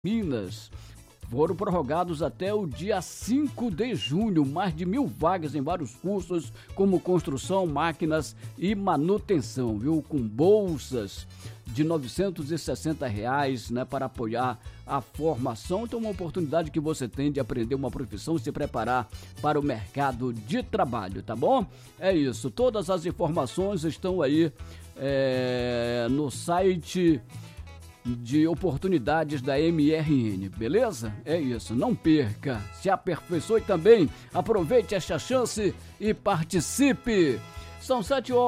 Minas. Foram prorrogados até o dia 5 de junho, mais de 1.000 vagas em vários cursos, como construção, máquinas e manutenção, viu? Com bolsas de R$ 960, né, para apoiar a formação. Então, uma oportunidade que você tem de aprender uma profissão e se preparar para o mercado de trabalho, tá bom? É isso, todas as informações estão aí no site de oportunidades da MRN, beleza? É isso, não perca, se aperfeiçoe também, aproveite esta chance e participe. São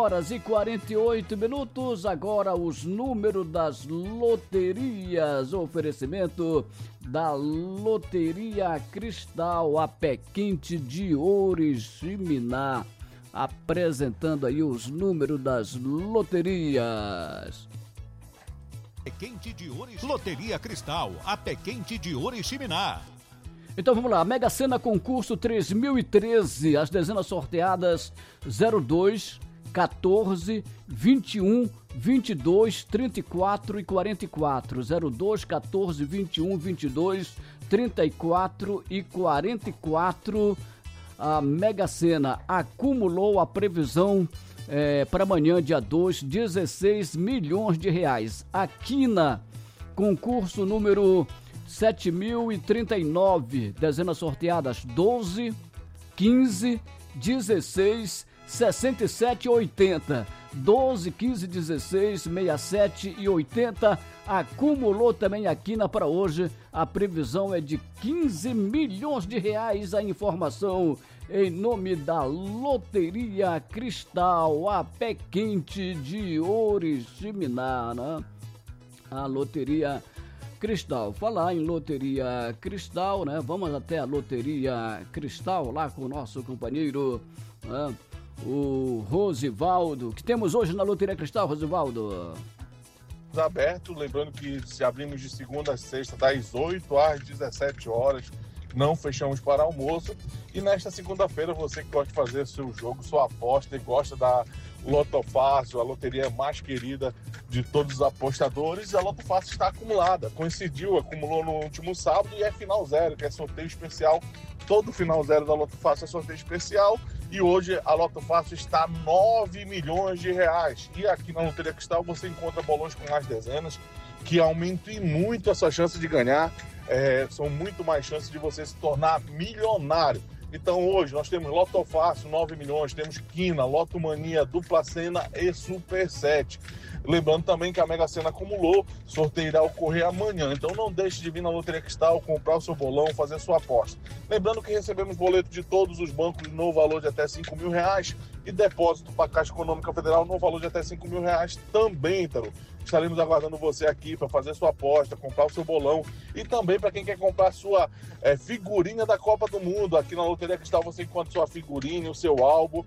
7h48, agora os números das loterias, oferecimento da Loteria Cristal, a pé quente de Oriximiná, apresentando aí os números das loterias. Quente de Loteria Cristal, a pé quente de Oriximiná. Então vamos lá, Mega Sena concurso 3013, as dezenas sorteadas 02, 14, 21, 22, 34 e 44. 02, 14, 21, 22, 34 e 44. A Mega Sena acumulou a previsão para amanhã, dia 2, 16 milhões de reais. A Quina, concurso número 7.039, dezenas sorteadas 12, 15, 16, 67 e 80. 12, 15, 16, 67 e 80. Acumulou também a Quina para hoje. A previsão é de 15 milhões de reais. A informação em nome da Loteria Cristal, a pé quente de Oriximiná, né? A Loteria Cristal. Falar em Loteria Cristal, né? Vamos até a Loteria Cristal, lá com o nosso companheiro, né? O Rosivaldo. O que temos hoje na Loteria Cristal, Rosivaldo? Aberto, lembrando que se abrimos de segunda a sexta, das 8 às 17 horas, não fechamos para almoço. E nesta segunda-feira, você que gosta de fazer seu jogo, sua aposta e gosta da Loto Fácil, a loteria mais querida de todos os apostadores, a Loto Fácil está acumulada. Coincidiu, acumulou no último sábado e é final zero, que é sorteio especial. Todo final zero da Loto Fácil é sorteio especial. E hoje a Loto Fácil está 9 milhões de reais. E aqui na Loteria Cristal você encontra bolões com mais dezenas, que aumentam muito a sua chance de ganhar. São muito mais chances de você se tornar milionário. Então hoje nós temos Loto Fácil, 9 milhões, temos Quina, Loto Mania, Dupla Sena e Super 7. Lembrando também que a Mega Sena acumulou, sorteio irá ocorrer amanhã. Então não deixe de vir na Loteria Cristal, comprar o seu bolão, fazer sua aposta. Lembrando que recebemos boleto de todos os bancos no valor de até R$5.000 e depósito para a Caixa Econômica Federal no valor de até R$5.000 também, Taro. Estaremos aguardando você aqui para fazer sua aposta, comprar o seu bolão e também para quem quer comprar sua figurinha da Copa do Mundo. Aqui na Loteria Cristal você encontra sua figurinha, o seu álbum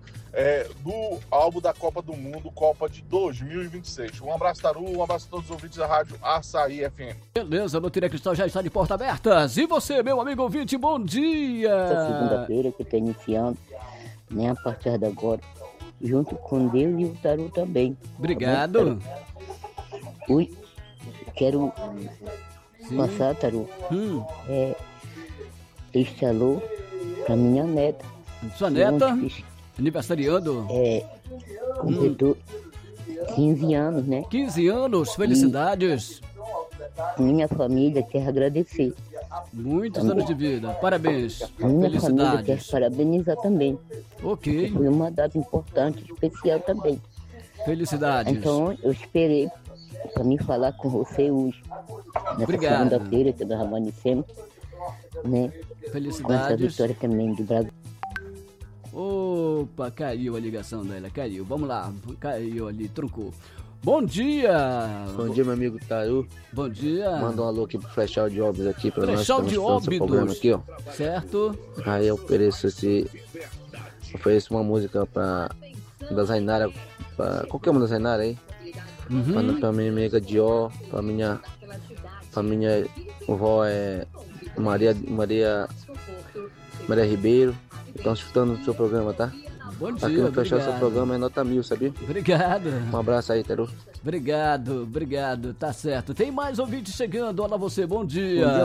do álbum da Copa do Mundo, Copa de 2026. Um abraço, Taru, um abraço a todos os ouvintes da Rádio Açaí FM. Beleza, a Loteria Cristal já está de porta abertas. E você, meu amigo ouvinte, bom dia! Essa segunda-feira que está iniciando, né, a partir de agora, junto com Deus e o Taru também. Obrigado. Oi, quero passar, Taru, este alô para minha neta. Sua neta? Aniversariando? Completou 15 anos, né? 15 anos, felicidades. Minha família quer agradecer. Muitos anos de vida, parabéns. Minha família quer parabenizar também. Ok. Foi uma data importante, especial também. Felicidades. Então, eu esperei para me falar com você hoje. Nessa segunda-feira que nós amanhecemos, né? Felicidades. Com essa vitória também do Brasil. Opa, caiu a ligação dela, caiu. Vamos lá, caiu ali, truncou. Bom dia! Bom dia, meu amigo Taru. Bom dia. Manda um alô aqui pro Flechal de Óbidos aqui pra nós. Flechal de Óbidos. Aqui, ó. Certo. Aí eu ofereço uma música da Zainara, qualquer uma da Zainara aí. Pra minha amiga Dió, pra minha avó Maria Ribeiro. Estão escutando o seu programa, tá? Bom dia, Aqui no fechar obrigado. seu programa é nota 1000, sabia? Obrigado. Um abraço aí, Teru. Obrigado, tá certo. Tem mais ouvinte chegando, olha você, bom dia. Bom dia,